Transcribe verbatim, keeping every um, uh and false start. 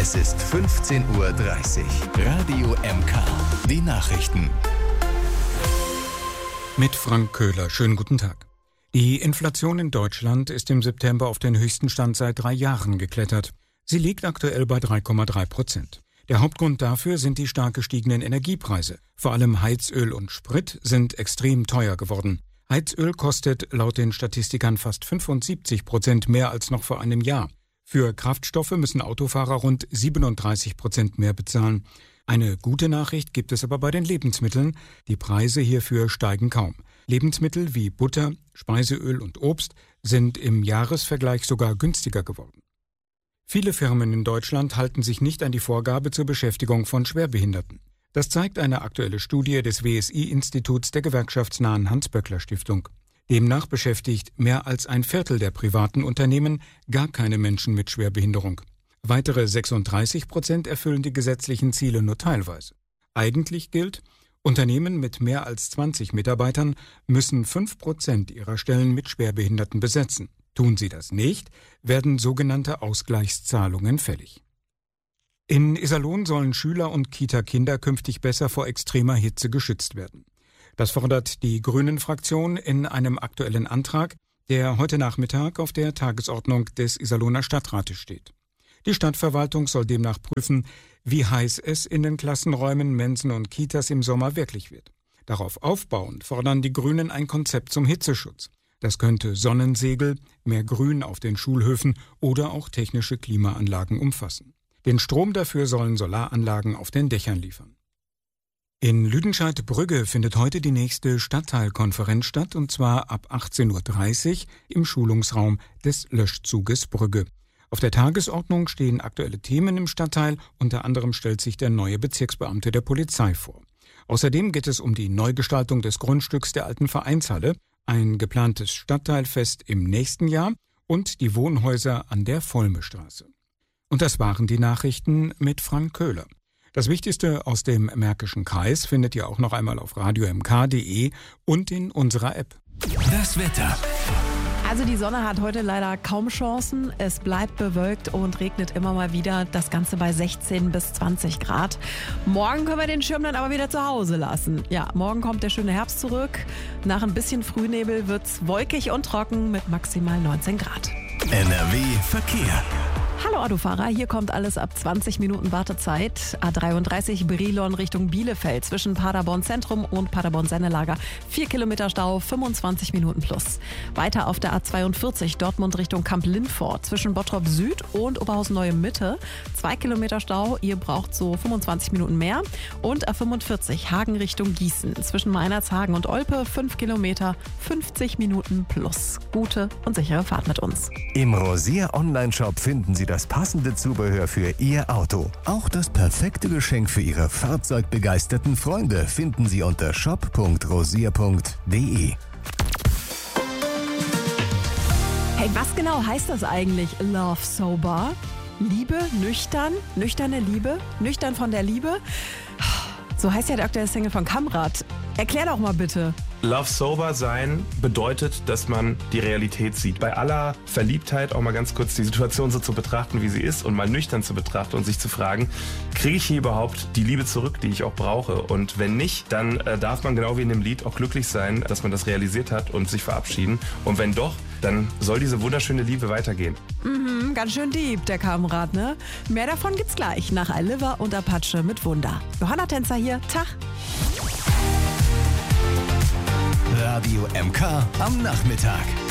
Es ist fünfzehn Uhr dreißig. Radio M K. Die Nachrichten. Mit Frank Köhler. Schönen guten Tag. Die Inflation in Deutschland ist im September auf den höchsten Stand seit drei Jahren geklettert. Sie liegt aktuell bei drei Komma drei Prozent. Der Hauptgrund dafür sind die stark gestiegenen Energiepreise. Vor allem Heizöl und Sprit sind extrem teuer geworden. Heizöl kostet laut den Statistikern fast fünfundsiebzig Prozent mehr als noch vor einem Jahr. Für Kraftstoffe müssen Autofahrer rund siebenunddreißig Prozent mehr bezahlen. Eine gute Nachricht gibt es aber bei den Lebensmitteln. Die Preise hierfür steigen kaum. Lebensmittel wie Butter, Speiseöl und Obst sind im Jahresvergleich sogar günstiger geworden. Viele Firmen in Deutschland halten sich nicht an die Vorgabe zur Beschäftigung von Schwerbehinderten. Das zeigt eine aktuelle Studie des W S I-Instituts der gewerkschaftsnahen Hans-Böckler-Stiftung. Demnach beschäftigt mehr als ein Viertel der privaten Unternehmen gar keine Menschen mit Schwerbehinderung. Weitere sechsunddreißig Prozent erfüllen die gesetzlichen Ziele nur teilweise. Eigentlich gilt, Unternehmen mit mehr als zwanzig Mitarbeitern müssen fünf Prozent ihrer Stellen mit Schwerbehinderten besetzen. Tun sie das nicht, werden sogenannte Ausgleichszahlungen fällig. In Iserlohn sollen Schüler und Kita-Kinder künftig besser vor extremer Hitze geschützt werden. Das fordert die Grünen-Fraktion in einem aktuellen Antrag, der heute Nachmittag auf der Tagesordnung des Iserlohner Stadtrates steht. Die Stadtverwaltung soll demnach prüfen, wie heiß es in den Klassenräumen, Mensen und Kitas im Sommer wirklich wird. Darauf aufbauend fordern die Grünen ein Konzept zum Hitzeschutz. Das könnte Sonnensegel, mehr Grün auf den Schulhöfen oder auch technische Klimaanlagen umfassen. Den Strom dafür sollen Solaranlagen auf den Dächern liefern. In Lüdenscheid-Brügge findet heute die nächste Stadtteilkonferenz statt, und zwar ab achtzehn Uhr dreißig im Schulungsraum des Löschzuges Brügge. Auf der Tagesordnung stehen aktuelle Themen im Stadtteil, unter anderem stellt sich der neue Bezirksbeamte der Polizei vor. Außerdem geht es um die Neugestaltung des Grundstücks der alten Vereinshalle, ein geplantes Stadtteilfest im nächsten Jahr und die Wohnhäuser an der Volmestraße. Und das waren die Nachrichten mit Frank Köhler. Das Wichtigste aus dem Märkischen Kreis findet ihr auch noch einmal auf radio m k punkt d e und in unserer App. Das Wetter. Also die Sonne hat heute leider kaum Chancen. Es bleibt bewölkt und regnet immer mal wieder. Das Ganze bei sechzehn bis zwanzig Grad. Morgen können wir den Schirm dann aber wieder zu Hause lassen. Ja, morgen kommt der schöne Herbst zurück. Nach ein bisschen Frühnebel wird's wolkig und trocken mit maximal neunzehn Grad. N R W Verkehr. Hallo Autofahrer, hier kommt alles ab zwanzig Minuten Wartezeit. A dreiunddreißig Brilon Richtung Bielefeld zwischen Paderborn Zentrum und Paderborn Sennelager. vier Kilometer Stau, fünfundzwanzig Minuten plus. Weiter auf der A zweiundvierzig Dortmund Richtung Kamp-Lindfort zwischen Bottrop Süd und Oberhausen Neue Mitte. zwei Kilometer Stau, ihr braucht so fünfundzwanzig Minuten mehr. Und A fünfundvierzig Hagen Richtung Gießen zwischen Meinerzhagen und Olpe. fünf Kilometer, fünfzig Minuten plus. Gute und sichere Fahrt mit uns. Im Rosier Online-Shop finden Sie das passende Zubehör für Ihr Auto. Auch das perfekte Geschenk für Ihre fahrzeugbegeisterten Freunde finden Sie unter shop punkt rosier punkt d e. Hey, was genau heißt das eigentlich, Love Sober? Liebe, nüchtern, nüchterne Liebe, nüchtern von der Liebe? So heißt ja der aktuelle Single von Kamrat. Erklär doch mal bitte. Love Sober sein bedeutet, dass man die Realität sieht. Bei aller Verliebtheit auch mal ganz kurz die Situation so zu betrachten, wie sie ist und mal nüchtern zu betrachten und sich zu fragen, kriege ich hier überhaupt die Liebe zurück, die ich auch brauche? Und wenn nicht, dann äh, darf man genau wie in dem Lied auch glücklich sein, dass man das realisiert hat und sich verabschieden. Und wenn doch, dann soll diese wunderschöne Liebe weitergehen. Mhm, ganz schön deep, der Kamrat, ne? Mehr davon gibt's gleich nach Aliva und Apache mit Wunder. Johanna Tänzer hier, Tag. Radio M K am Nachmittag.